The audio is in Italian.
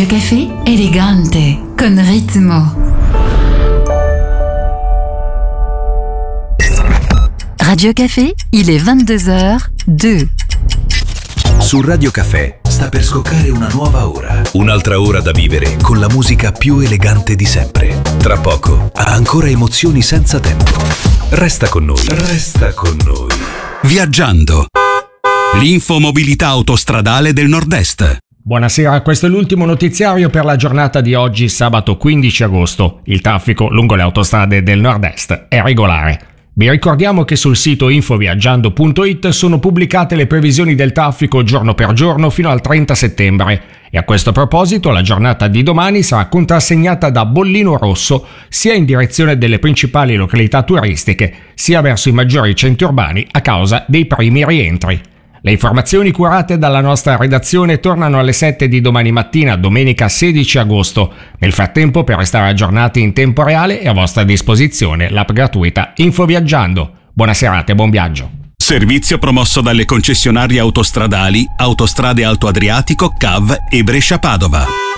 Café elegante, con ritmo. Radio Café, il est 22h02. Su Radio Café sta per scoccare una nuova ora. Un'altra ora da vivere con la musica più elegante di sempre. Tra poco ha ancora emozioni senza tempo. Resta con noi. Resta con noi. Viaggiando. L'infomobilità autostradale del Nord-Est. Buonasera, questo è l'ultimo notiziario per la giornata di oggi, sabato 15 agosto. Il traffico lungo le autostrade del Nord-Est è regolare. Vi ricordiamo che sul sito infoviaggiando.it sono pubblicate le previsioni del traffico giorno per giorno fino al 30 settembre e a questo proposito la giornata di domani sarà contrassegnata da bollino rosso sia in direzione delle principali località turistiche sia verso i maggiori centri urbani a causa dei primi rientri. Le informazioni curate dalla nostra redazione tornano alle 7 di domani mattina, domenica 16 agosto. Nel frattempo, per restare aggiornati in tempo reale, è a vostra disposizione l'app gratuita Infoviaggiando. Buona serata e buon viaggio. Servizio promosso dalle concessionarie autostradali Autostrade Alto Adriatico, CAV e Brescia Padova.